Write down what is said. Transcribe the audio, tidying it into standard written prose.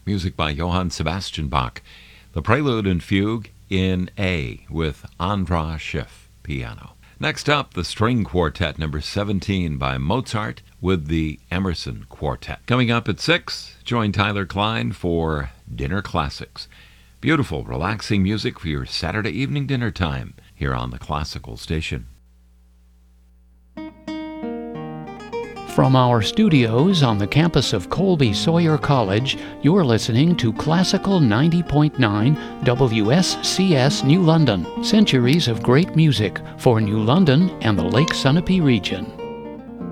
music by Johann Sebastian Bach. The Prelude and Fugue in A with Andras Schiff, piano. Next up, the String Quartet, number 17 by Mozart with the Emerson Quartet. Coming up at 6, join Tyler Klein for Dinner Classics. Beautiful, relaxing music for your Saturday evening dinner time here on the Classical Station. From our studios on the campus of Colby Sawyer College, you're listening to Classical 90.9 WSCS New London. Centuries of great music for New London and the Lake Sunapee region.